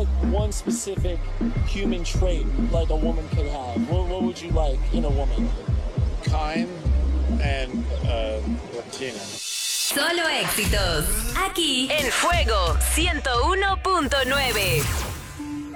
like one specific human trait like a woman could have? What would you like in a woman? Kind and Latina. Solo éxitos. Aquí en Fuego 101.9.